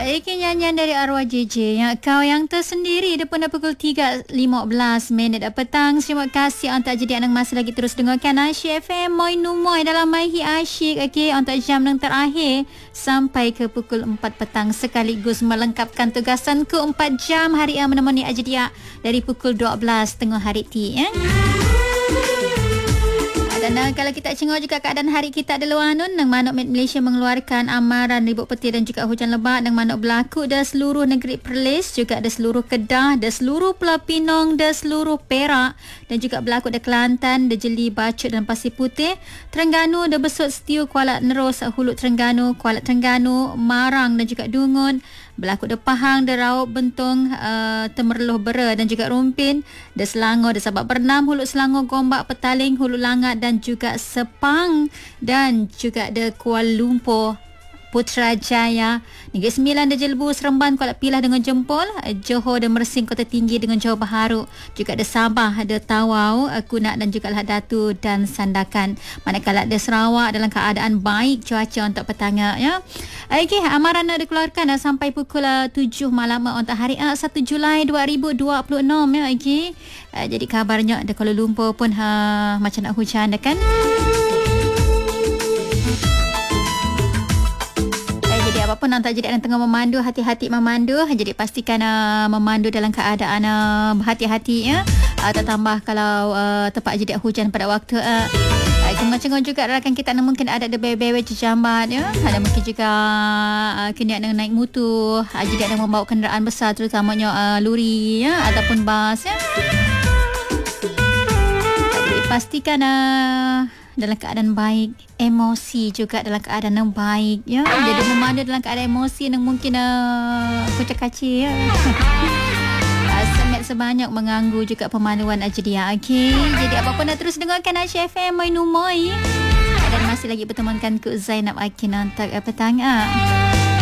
Iki nyanyian dari arwah JJ yang kau yang tersendiri depan pukul 3.15 minit petang. Terima kasih untuk jadi anak masih lagi terus dengarkan Asyik FM Moi Numoy dalam Maihi Asyik. Okey, untuk jam yang terakhir sampai ke pukul 4 petang sekaligus melengkapkan tugasan ke 4 jam hari yang menemani Ajedia dari pukul 12 tengah hari ti Dan kalau kita tengok juga keadaan hari kita di luar nun, nang manuk Malaysia mengeluarkan amaran ribut petir dan juga hujan lebat. Nang manuk berlaku di seluruh negeri Perlis, juga di seluruh Kedah, di seluruh Pulau Pinang, di seluruh Perak dan juga berlaku di Kelantan, di Jeli, Bachut dan Pasir Putih, Terengganu, di Besut, Setiu, Kuala Nerus, Hulu Terengganu, Kuala Terengganu, Marang dan juga Dungun, berlaku di Pahang, di Raub, Bentong, Temerloh, Bera dan juga Rumpin, di Selangor, di Sabak Bernam, Hulu Selangor, Gombak, Petaling, Hulu Langat dan juga Sepang dan juga di Kuala Lumpur, Putrajaya, Negeri Sembilan, di Jelbu, Seremban, Kuala Pilah dengan Jempol, Johor dan Mersing, Kota Tinggi dengan Johor Bahru, juga di Sabah, di Tawau, Kunak dan juga Lahad Datu dan Sandakan. Manakala di Sarawak dalam keadaan baik cuaca untuk petang ya. Okey, amaran dikeluarkan sampai pukul 7 malam untuk hari 1 Julai 2026 ya. Okey. Jadi kabarnya di Kuala Lumpur pun macam nak hujan kan. Jadi apapun nanti jadi yang tengah memandu, hati-hati memandu. Jadi pastikan memandu dalam keadaan berhati-hati ya. Tertambah kalau tempat jadi hujan pada waktu Cengok-cengok juga rakan kita mungkin ada bewe-bewe jejambat ya. Ada mungkin juga kena naik motor, jadi ada membawa kenderaan besar terutamanya lori ya ataupun bas ya. Jadi pastikan dalam keadaan baik, emosi juga dalam keadaan yang baik ya. Jadi memandu dalam keadaan emosi yang mungkin kucak-kacir ya. Sangat sebanyak mengganggu juga pemanduan Ajedia. Okey, jadi apapun dah terus dengarkan Asyik FM Moi Numoy dan masih lagi bertemankan ku Zainab Akin untuk petang.